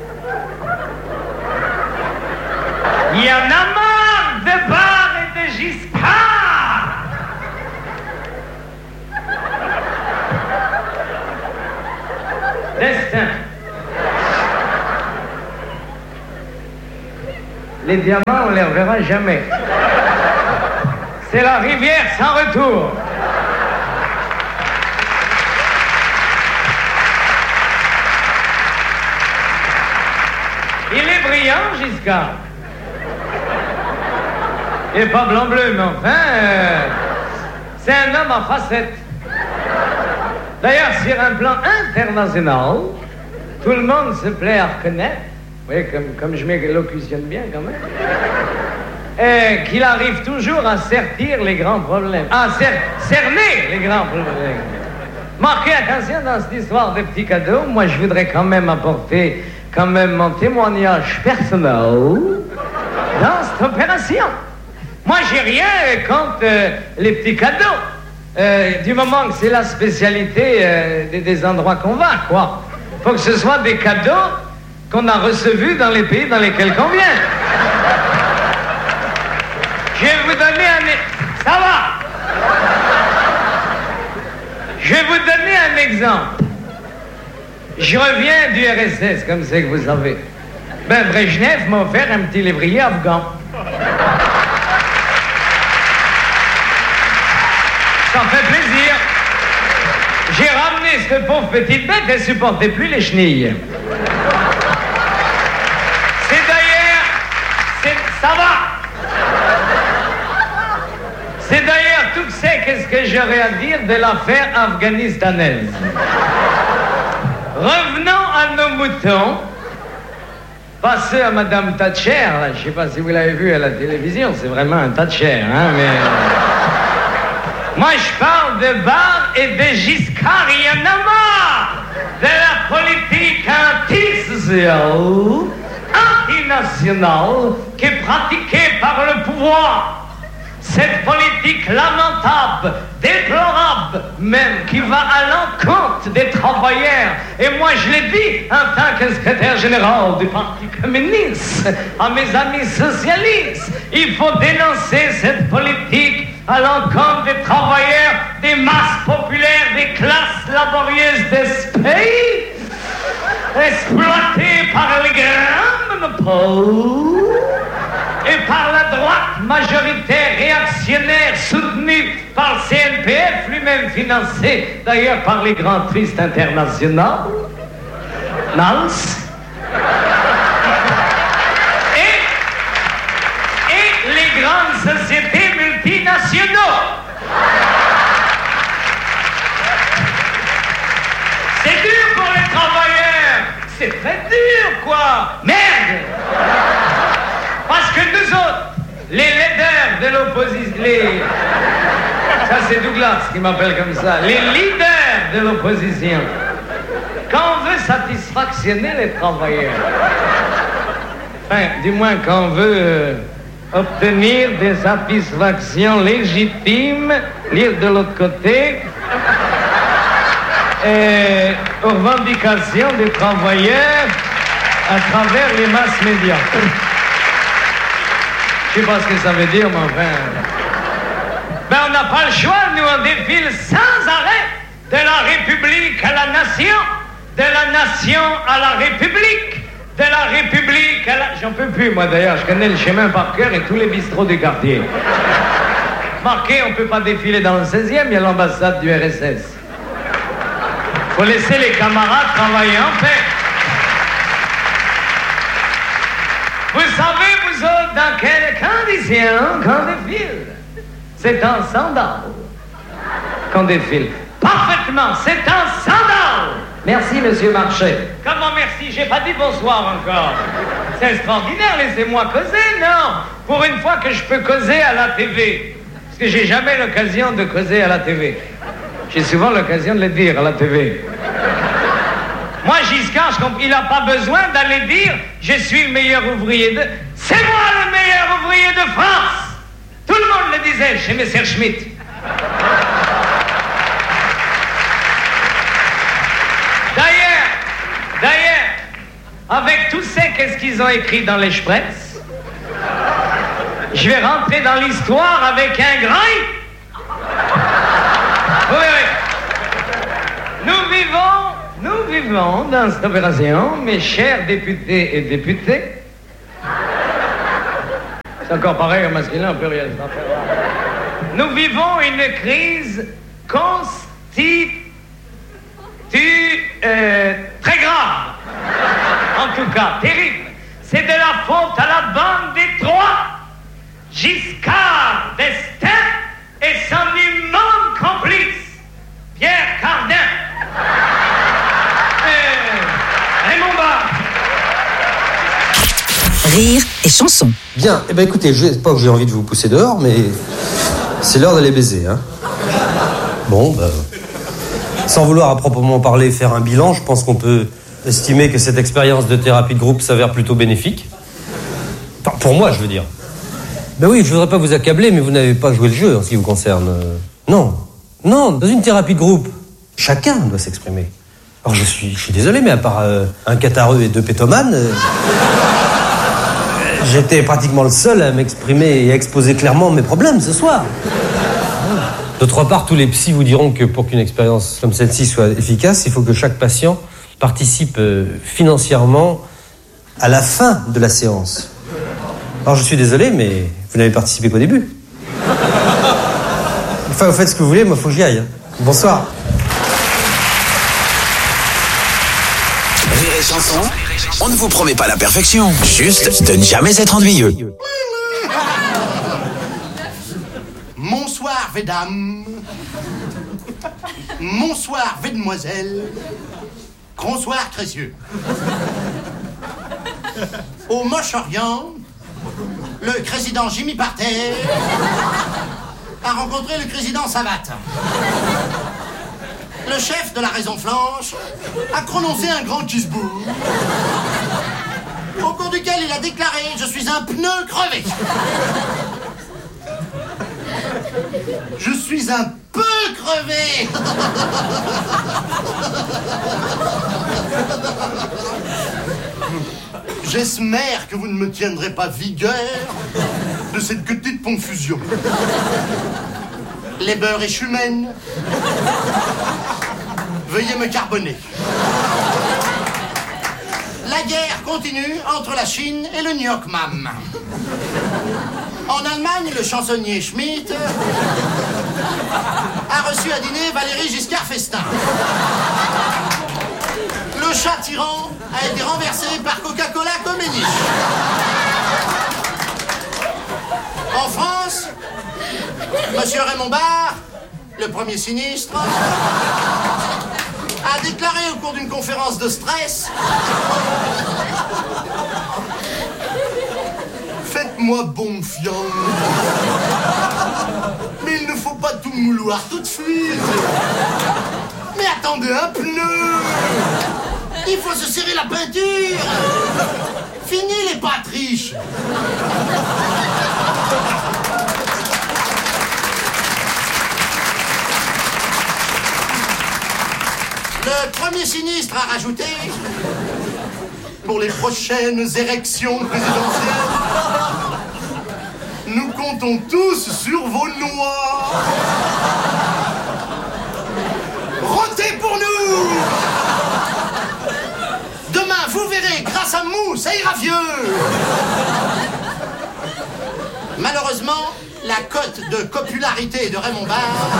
Il y en a marre de Barre et de Giscard. Destin. Les diamants, on les reverra jamais. C'est la rivière sans retour. Il est brillant, Giscard. Il n'est pas blanc-bleu, mais enfin, c'est un homme en facettes. D'ailleurs, sur un plan international, tout le monde se plaît à reconnaître, oui, comme je m'élocutionne bien quand même, qu'il arrive toujours à cerner les grands problèmes. À cerner les grands problèmes. Marquez attention dans cette histoire de petits cadeaux, moi je voudrais quand même apporter mon témoignage personnel dans cette opération. Moi, j'ai rien contre les petits cadeaux. Du moment que c'est la spécialité des endroits qu'on va, quoi. Faut que ce soit des cadeaux qu'on a reçus dans les pays dans lesquels on vient. Je vais vous donner Ça va? Je vais vous donner un exemple. Je reviens du RSS, comme c'est que vous savez. Brejnev m'a offert un petit lévrier afghan. Ça fait plaisir. J'ai ramené cette pauvre petite bête, elle supportait plus les chenilles. C'est d'ailleurs... Ça va. C'est d'ailleurs tout c'est qu'est-ce que j'aurais à dire de l'affaire afghanistanaise. Revenons à nos moutons. Passez à Madame Thatcher, là. Je ne sais pas si vous l'avez vu à la télévision, c'est vraiment un Thatcher, hein, mais... Moi, je parle de Barre et de Giscard, il y en a marre de la politique antisociale, antinationale, qui est pratiquée par le pouvoir. Cette politique lamentable, déplorable, même, qui va à l'encontre des travailleurs. Et moi, je l'ai dit en tant que secrétaire général du Parti communiste à mes amis socialistes. Il faut dénoncer cette politique à l'encontre des travailleurs, des masses populaires, des classes laborieuses de ce pays, exploitées par les grands monopoles et par la droite majoritaire réactionnaire soutenue par le CNPF, lui-même financé d'ailleurs par les grands tristes internationaux, NALS, et les grandes sociétés multinationaux. C'est dur pour les travailleurs. C'est très dur, quoi. Merde. Parce que nous autres, les leaders de l'opposition, ça c'est Douglas qui m'appelle comme ça, les leaders de l'opposition, quand on veut satisfactionner les travailleurs, enfin, du moins quand on veut obtenir des satisfactions légitimes, lire de l'autre côté, et aux revendications des travailleurs à travers les masses médias. Je sais pas ce que ça veut dire, mais enfin... On n'a pas le choix, nous, on défile sans arrêt de la République à la nation, de la nation à la République, de la République à la... J'en peux plus, moi, d'ailleurs, je connais le chemin par cœur et tous les bistrots du quartier. Marqué, on peut pas défiler dans le 16e, il y a l'ambassade du RSS. Faut laisser les camarades travailler en paix. Vous savez, vous autres, dans quelles conditions qu'on défile? C'est en sandales qu'on défile. Parfaitement, c'est en sandales. Merci, monsieur Marchais. Comment merci? J'ai pas dit bonsoir encore. C'est extraordinaire, laissez-moi causer, non? Pour une fois que je peux causer à la TV. Parce que j'ai jamais l'occasion de causer à la TV. J'ai souvent l'occasion de le dire à la TV. Moi, Giscard, il n'a pas besoin d'aller dire « Je suis le meilleur ouvrier de... » C'est moi le meilleur ouvrier de France. Tout le monde le disait chez M. Schmitt. D'ailleurs, avec tout ça, qu'est-ce qu'ils ont écrit dans l'Express? Je vais rentrer dans l'histoire avec un grand I. Oui, oui. Nous vivons dans cette opération, mes chers députés et députées. C'est encore pareil au masculin, au pluriel. Nous vivons une crise très grave. En tout cas, terrible. C'est de la faute à la bande des trois. Giscard d'Estaing et son immense complice, Pierre Cardin. Raymond Barre. Rire et chanson. Bien, eh ben écoutez, pas que j'ai envie de vous pousser dehors, mais c'est l'heure d'aller baiser, hein. Bon, sans vouloir à proprement parler faire un bilan, je pense qu'on peut estimer que cette expérience de thérapie de groupe s'avère plutôt bénéfique. Enfin, pour moi, je veux dire. Ben oui, je voudrais pas vous accabler, mais vous n'avez pas joué le jeu en ce qui vous concerne. Non, dans une thérapie de groupe, chacun doit s'exprimer. Alors je suis désolé, mais à part un cathareux et deux pétomanes, j'étais pratiquement le seul à m'exprimer et à exposer clairement mes problèmes ce soir. D'autre part, tous les psys vous diront que pour qu'une expérience comme celle-ci soit efficace, il faut que chaque patient participe financièrement à la fin de la séance. Alors je suis désolé, mais vous n'avez participé qu'au début. Enfin, vous faites ce que vous voulez, moi, faut que j'y aille. Bonsoir. Rire et chanson, on ne vous promet pas la perfection, juste de ne jamais être ennuyeux. Bonsoir, mesdames. Bonsoir, mesdemoiselles. Bonsoir, Crécieux. Au Moche-Orient, le président Jimmy Parter a rencontré le président Savat. Le chef de la Raison Flanche a prononcé un grand cheeseburger, au cours duquel il a déclaré « Je suis un pneu crevé ». Je suis un peu crevé. J'espère que vous ne me tiendrez pas vigueur de cette petite confusion. Les beurres échumènes, veuillez me carboner. La guerre continue entre la Chine et le New York Mam. En Allemagne, le chansonnier Schmitt a reçu à dîner Valéry Giscard d'Estaing. Le chat tyran a été renversé par Coca-Cola Coméniche. En France, Monsieur Raymond Barre, le premier sinistre, a déclaré au cours d'une conférence de stress: faites-moi bon fion. Mais il ne faut pas tout mouloir tout de suite. Mais attendez un pneu. Il faut se serrer la peinture. Fini les patriches. Le premier sinistre a rajouté: pour les prochaines élections présidentielles, nous comptons tous sur vos noix. Votez pour nous. Demain, vous verrez, grâce à nous, ça ira vieux. Malheureusement, la cote de popularité de Raymond Barre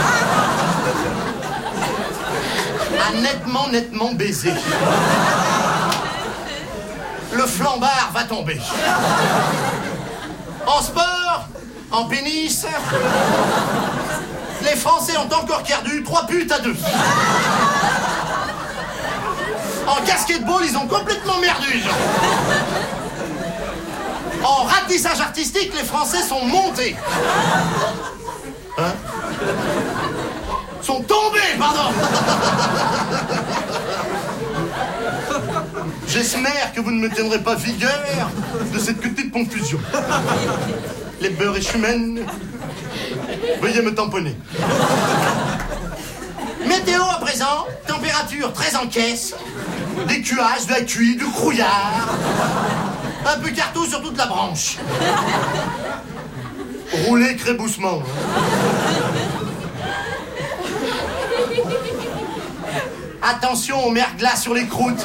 a nettement baisé. Le flambard va tomber. En sport, en pénis, les Français ont encore perdu 3 buts à 2. En basketball, ils ont complètement merdu. En ratissage artistique, les Français sont montés. Hein? Sont tombés, pardon. J'espère que vous ne me tiendrez pas vigueur de cette petite confusion. Les beurres échumènes, veuillez me tamponner. Météo à présent, température très en caisse, Des cuasses, de la cuit, du crouillard. Un peu carton sur toute la branche. Roulé créboussement. Attention aux merglas sur les croûtes.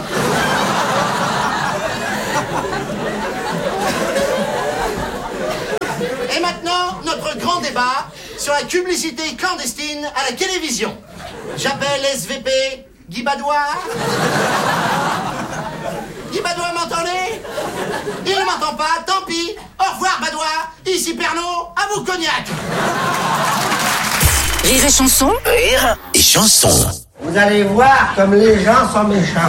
Et maintenant, notre grand débat sur la publicité clandestine à la télévision. J'appelle SVP Guy Badois. Guy Badois, m'entendez? Il ne m'entend pas, tant pis. Au revoir, Badois. Ici Pernod, à vous cognac. Rire et chanson. Rire et chanson. Vous allez voir comme les gens sont méchants.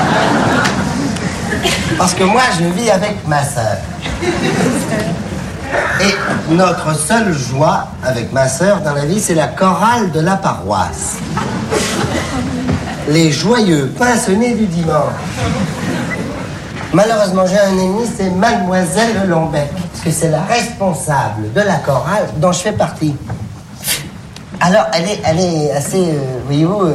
Parce que moi, je vis avec ma sœur. Et notre seule joie avec ma sœur dans la vie, c'est la chorale de la paroisse. Les joyeux pinsonnés du dimanche. Malheureusement, j'ai un ennemi, c'est Mademoiselle Lombec, parce que c'est la responsable de la chorale dont je fais partie. Alors, elle est assez, voyez-vous,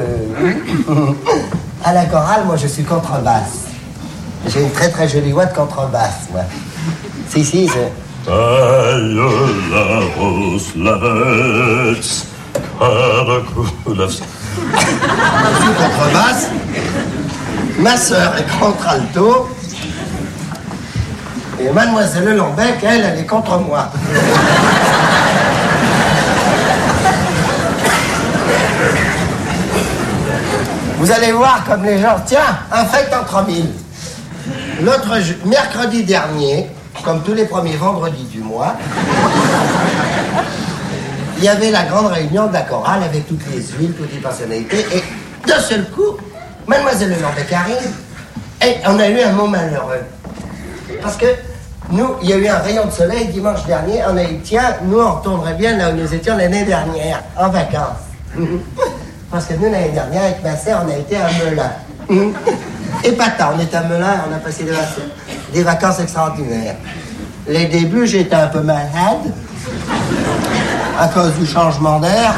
à la chorale, moi, je suis contrebasse. J'ai une très très jolie voix de contrebasse, moi. Si, c'est... Taille la rose, la bête, Je suis contrebasse, ma sœur est contralto, et Mademoiselle Lombec, elle est contre moi. Vous allez voir comme les gens, tiens, un fête entre mille. Mercredi dernier, comme tous les premiers vendredis du mois, il y avait la grande réunion de la chorale avec toutes les huiles, toutes les personnalités, et d'un seul coup, Mademoiselle Lombec arrive, et on a eu un mot malheureux. Parce que nous, il y a eu un rayon de soleil dimanche dernier, on a dit, tiens, nous on retournerait bien là où nous étions l'année dernière, en vacances. Parce que nous, l'année dernière, avec ma sœur, on a été à Melun. Épatant, on était à Melun, on a passé des vacances extraordinaires. Les débuts, j'étais un peu malade, à cause du changement d'air.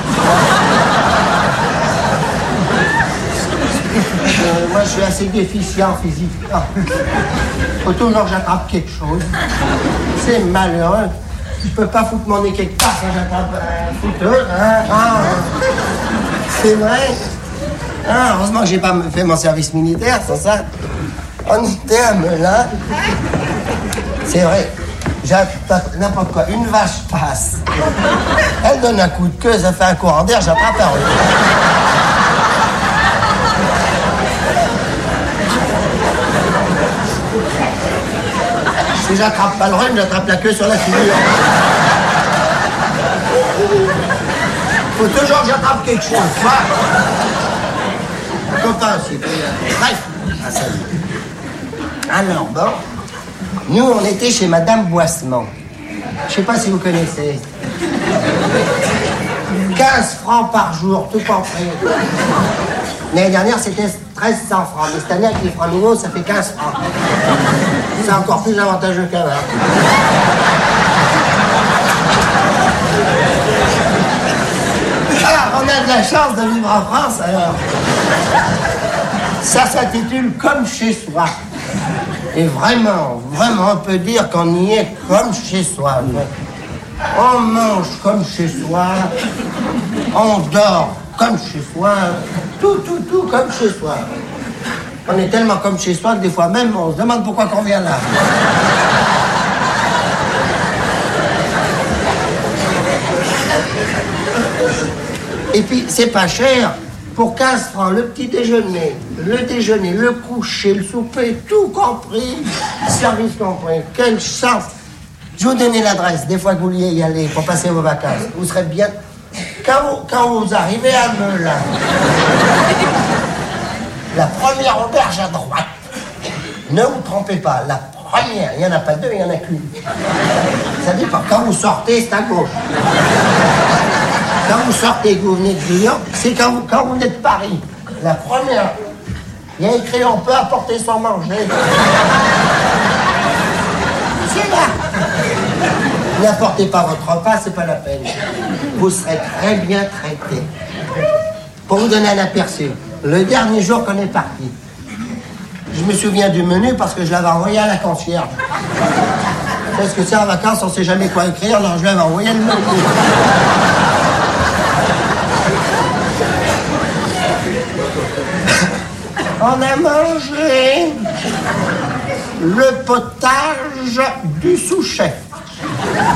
Moi, je suis assez déficient physiquement. Faut toujours que j'attrape quelque chose. C'est malheureux. Je peux pas foutre mon nez quelque part quand j'attrape un fouteur. C'est vrai. Heureusement que j'ai pas fait mon service militaire, c'est ça. On était à Melun. C'est vrai. J'attrape n'importe quoi. Une vache passe. Elle donne un coup de queue, ça fait un courant d'air, j'attrape un rhume. Si j'attrape pas le rhume, j'attrape la queue sur la figure. Faut toujours que j'attrape quelque chose. Copain, c'est bref. Alors, bon. Nous, on était chez Madame Boissement. Je sais pas si vous connaissez. 15 francs par jour, tout compris. L'année dernière, c'était 1300 francs. Mais cette année, avec les francs nouveaux, ça fait 15 francs. C'est encore plus avantageux qu'avant. On a de la chance de vivre en France, alors. Ça s'intitule Comme chez soi. Et vraiment, on peut dire qu'on y est comme chez soi. On mange comme chez soi, on dort comme chez soi, tout comme chez soi. On est tellement comme chez soi que des fois même, on se demande pourquoi qu'on vient là. Et puis, c'est pas cher. Pour 15 francs, le petit déjeuner, le coucher, le souper, tout compris, service compris. Quelle chance! Je vais vous donner l'adresse, des fois que vous vouliez y aller pour passer vos vacances. Vous serez bien... Quand vous arrivez à Melun, la première auberge à droite, ne vous trompez pas, la première, il n'y en a pas deux, il n'y en a qu'une. Ça dépend, quand vous sortez, c'est à gauche. Quand vous sortez et que vous venez de Lyon, c'est quand vous venez de Paris. La première, il y a écrit « On peut apporter sans manger ». C'est là. N'apportez pas votre repas, c'est pas la peine. Vous serez très bien traité. Pour vous donner un aperçu, le dernier jour qu'on est parti, Je me souviens du menu parce que je l'avais envoyé à la concierge. Parce que c'est en vacances, on sait jamais quoi écrire, alors je l'avais envoyé le menu. On a mangé le potage du sous-chef.